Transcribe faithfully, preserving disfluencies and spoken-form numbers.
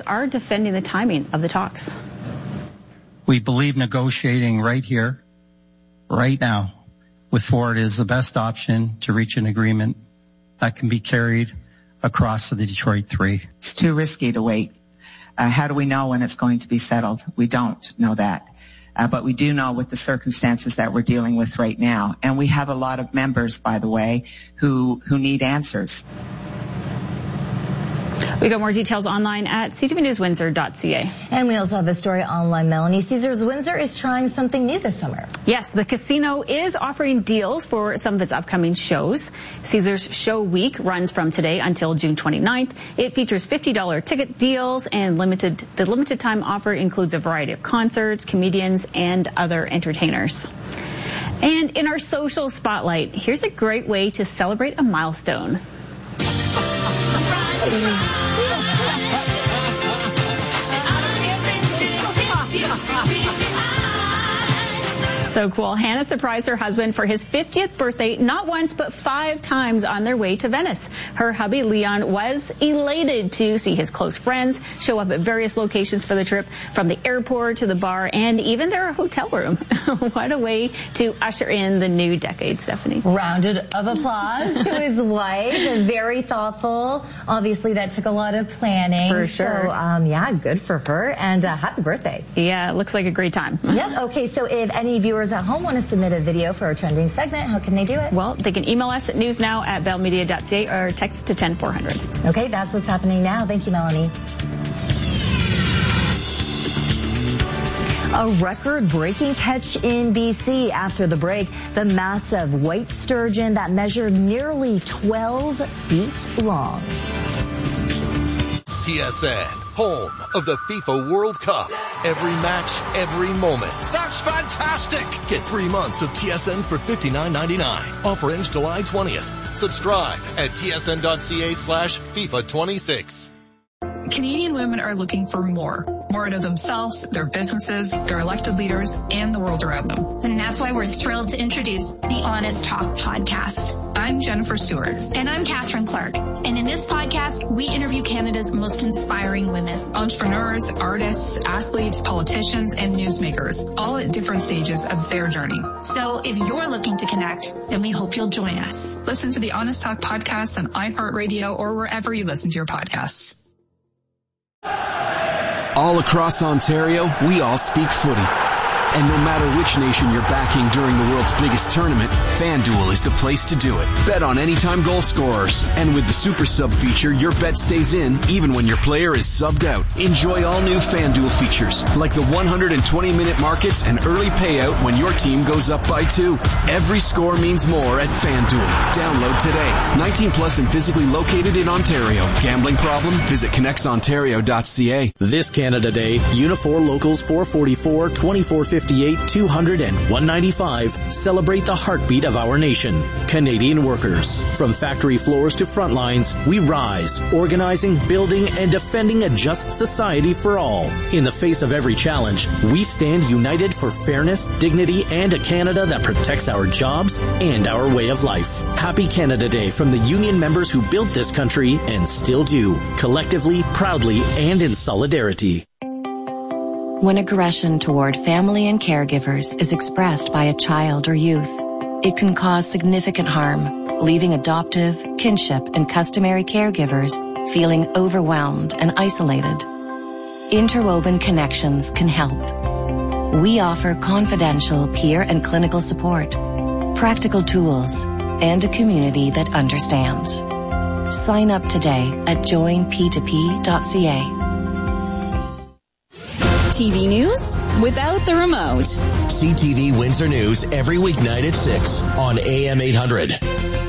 are defending the timing of the talks. We believe negotiating right here, right now, with Ford is the best option to reach an agreement that can be carried across the Detroit Three. It's too risky to wait. Uh, how do we know when it's going to be settled? We don't know that. Uh, but we do know with the circumstances that we're dealing with right now. And we have a lot of members, by the way, who, who need answers. We got more details online at c t v news windsor dot c a. And we also have a story online, Melanie. Caesars Windsor is trying something new this summer. Yes, the casino is offering deals for some of its upcoming shows. Caesars Show Week runs from today until June twenty-ninth. It features fifty dollar ticket deals, and limited the limited time offer includes a variety of concerts, comedians, and other entertainers. And in our social spotlight, here's a great way to celebrate a milestone. So cool. Hannah surprised her husband for his fiftieth birthday not once but five times on their way to Venice. Her hubby Leon was elated to see his close friends show up at various locations for the trip, from the airport to the bar and even their hotel room. What a way to usher in the new decade, Stephanie. Round of applause to his wife. Very thoughtful. Obviously, that took a lot of planning. For sure. So, um, yeah, good for her. And uh, happy birthday. Yeah, it looks like a great time. Yep. Okay, so if any viewers at home want to submit a video for our trending segment, how can they do it? Well, they can email us at newsnow at bell media dot c a or text to ten four hundred. Okay, that's what's happening now. Thank you, Melanie. A record-breaking catch in B C after the break. The massive white sturgeon that measured nearly twelve feet long. T S N, home of the FIFA World Cup. Every match, every moment. That's fantastic! Get three months of T S N for fifty-nine ninety-nine. Offer ends July twentieth. Subscribe at t s n dot c a slash FIFA twenty-six. Canadian women are looking for more. More out of themselves, their businesses, their elected leaders, and the world around them. And that's why we're thrilled to introduce the Honest Talk podcast. I'm Jennifer Stewart. And I'm Catherine Clark. And in this podcast, we interview Canada's most inspiring women. Entrepreneurs, artists, athletes, politicians, and newsmakers, all at different stages of their journey. So if you're looking to connect, then we hope you'll join us. Listen to the Honest Talk podcast on iHeartRadio or wherever you listen to your podcasts. All across Ontario, we all speak footy. And no matter which nation you're backing during the world's biggest tournament, FanDuel is the place to do it. Bet on anytime goal scorers. And with the Super Sub feature, your bet stays in even when your player is subbed out. Enjoy all new FanDuel features, like the one hundred twenty minute markets and early payout when your team goes up by two. Every score means more at FanDuel. Download today. nineteen plus and physically located in Ontario. Gambling problem? Visit connects ontario dot c a. This Canada Day, Unifor Locals four forty-four, twenty-four fifty-eight, two hundred, and one ninety-five celebrate the heartbeat of our nation, Canadian workers. From factory floors to front lines, we rise, organizing, building, and defending a just society for all. In the face of every challenge, we stand united for fairness, dignity, and a Canada that protects our jobs and our way of life. Happy Canada Day from the union members who built this country and still do, collectively, proudly, and in solidarity. When aggression toward family and caregivers is expressed by a child or youth, it can cause significant harm, leaving adoptive, kinship, and customary caregivers feeling overwhelmed and isolated. Interwoven Connections can help. We offer confidential peer and clinical support, practical tools, and a community that understands. Sign up today at join p two p dot c a. T V news without the remote. C T V Windsor News every weeknight at six on A M eight hundred.